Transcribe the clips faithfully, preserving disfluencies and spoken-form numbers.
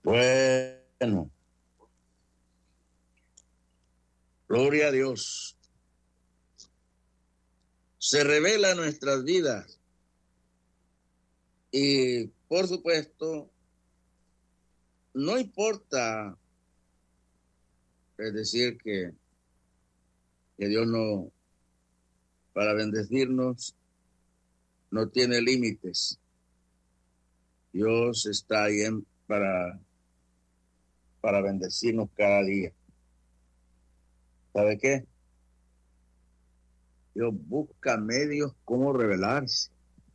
Bueno, gloria a Dios. Se revela en nuestras vidas y, por supuesto, no importa, es decir, que, que Dios no, para bendecirnos, no tiene límites. Dios está ahí en, para, para bendecirnos cada día. ¿Sabe qué? Dios busca medios cómo revelarse.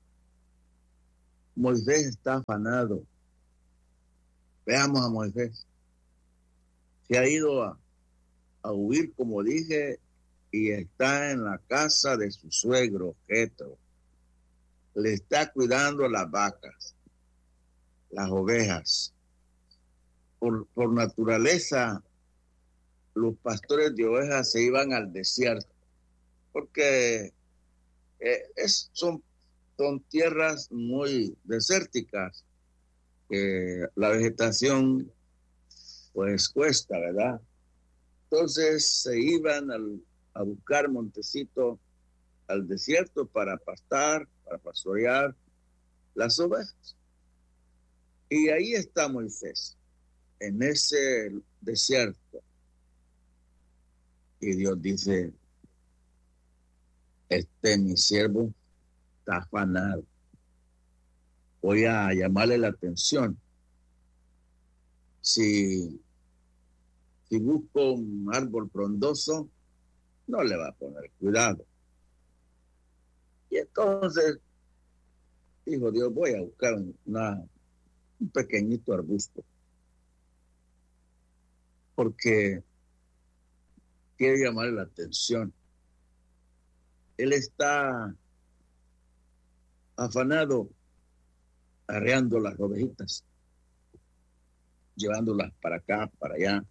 Moisés está afanado. Veamos a Moisés. Se ha ido a, a huir, como dije, y está en la casa de su suegro, Jetro. Le está cuidando las vacas, las ovejas. Por, por naturaleza, los pastores de ovejas se iban al desierto, porque eh, es, son, son tierras muy desérticas, que la vegetación pues cuesta, ¿verdad? Entonces se iban al, a buscar montecito al desierto para pastar, para pastorear las ovejas. Y ahí está Moisés, en ese desierto. Y Dios dice, este mi siervo está afanado. Voy a llamarle la atención. Si, si busco un árbol frondoso, no le va a poner cuidado. Y entonces dijo Dios, voy a buscar una, un pequeñito arbusto, porque quiere llamarle la atención. Él está afanado arreando las ovejitas, llevándolas para acá, para allá,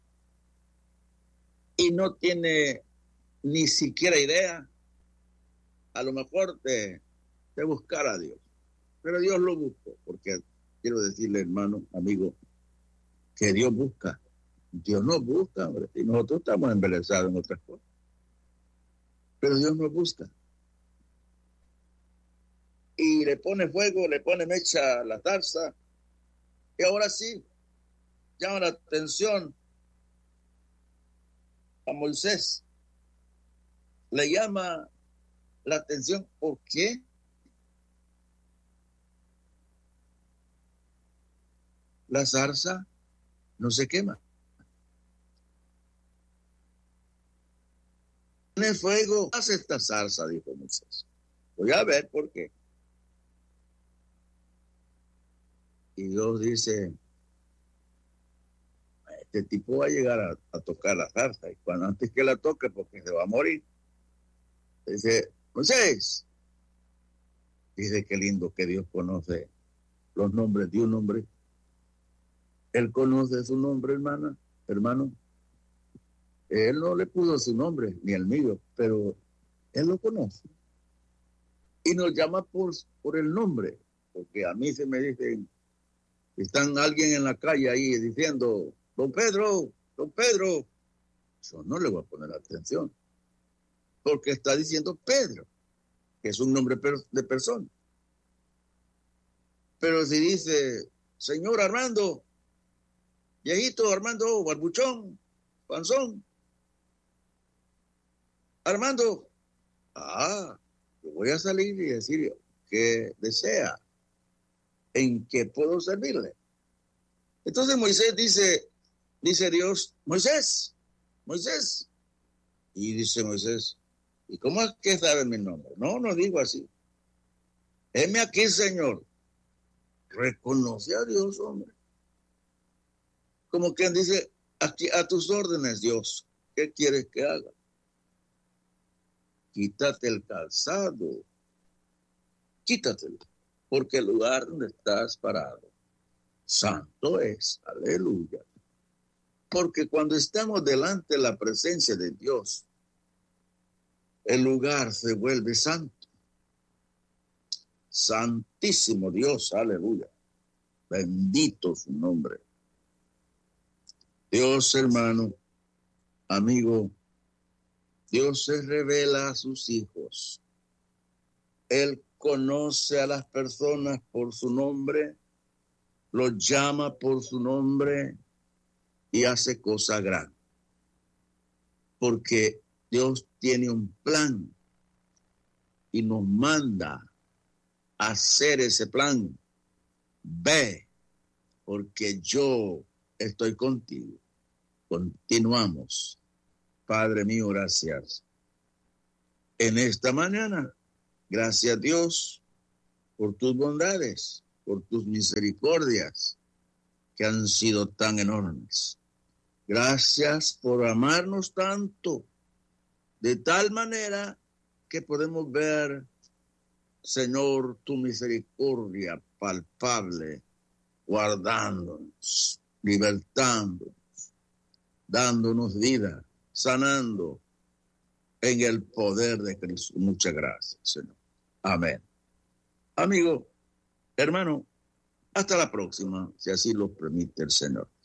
y no tiene ni siquiera idea, a lo mejor, de, de buscar a Dios. Pero Dios lo buscó, porque quiero decirle, hermano, amigo, que Dios busca. Dios nos busca, hombre, y nosotros estamos embelesados en otras cosas. Pero Dios nos busca. Y le pone fuego, le pone mecha a la zarza, y ahora sí, llama la atención a Moisés. Le llama la atención, ¿por qué? La zarza no se quema. Tiene fuego, hace esta zarza, dijo Moisés. Voy a ver por qué. Y Dios dice, este tipo va a llegar a, a tocar la zarza, y cuando antes que la toque, porque se va a morir, dice, Moisés, dice qué lindo que Dios conoce los nombres de un hombre. Él conoce su nombre, hermana, hermano. Él no le puso su nombre, ni el mío, pero él lo conoce. Y nos llama por, por el nombre, porque a mí se me dicen, están alguien en la calle ahí diciendo, don Pedro, don Pedro. Yo no le voy a poner atención, porque está diciendo Pedro, que es un nombre de persona. Pero si dice, señor Armando, viejito Armando, barbuchón, panzón, Armando, ah, yo voy a salir y decir que desea, en qué puedo servirle. Entonces Moisés dice, dice Dios, Moisés, Moisés, y dice Moisés, ¿y cómo es que sabe mi nombre? No, no digo así. Heme aquí, Señor. Reconoce a Dios, hombre. Como quien dice, aquí a tus órdenes, Dios, ¿qué quieres que haga? Quítate el calzado, quítatelo, porque el lugar donde estás parado, santo es, aleluya. Porque cuando estamos delante de la presencia de Dios, el lugar se vuelve santo. Santísimo Dios, aleluya. Bendito su nombre. Dios, hermano, amigo, Dios se revela a sus hijos. Él conoce a las personas por su nombre, los llama por su nombre y hace cosas grandes. Porque Dios tiene un plan y nos manda a hacer ese plan. Ve, porque yo estoy contigo. Continuamos. Padre mío, gracias. En esta mañana, gracias a Dios por tus bondades, por tus misericordias que han sido tan enormes. Gracias por amarnos tanto, de tal manera que podemos ver, Señor, tu misericordia palpable, guardándonos, libertándonos, dándonos vida, sanando en el poder de Cristo. Muchas gracias, Señor. Amén. Amigo, hermano, hasta la próxima, si así lo permite el Señor.